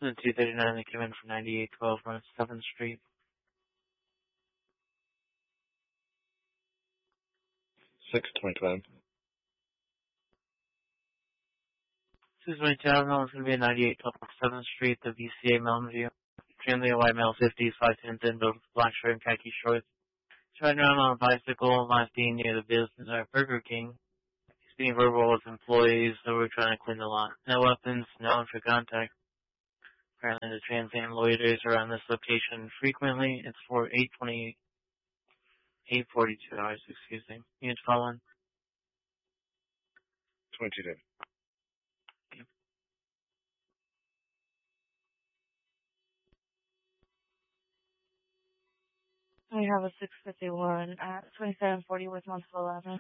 And 239, they came in for 9812 on 7th Street. 6:20. 222, it's going to be a 9812 7th Street, the VCA Mountain View. Family white male, 50s, 5'10", thin build, black shirt and khaki shorts. He's riding around on a bicycle, last being near the business, Burger King. He's being verbal with employees, so we're trying to clean the lot. No weapons, no entry contact. Apparently the Trans Am loiters around this location frequently. It's for 8:42 hours, excuse me. Units following. 22. Okay. We have a 651 at 2740 with 111.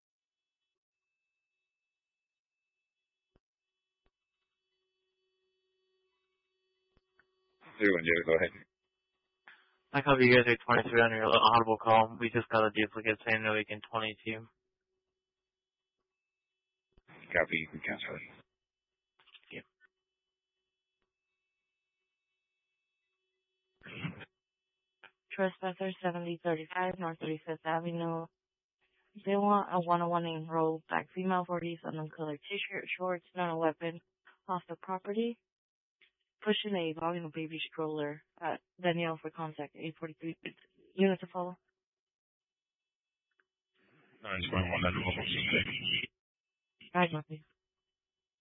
310, go ahead. I copy you guys are 23 on your audible call. We just got a duplicate saying no weekend 22. Copy, you can cancel it. Yeah. Trespasser 7035 North 35th Avenue. They want a 101 enrolled black female, 40s, unknown color t-shirt, shorts, not a weapon, off the property. Pushing a volume baby stroller at Danielle for contact 843 units to follow. 921, that's 106. Right, nothing.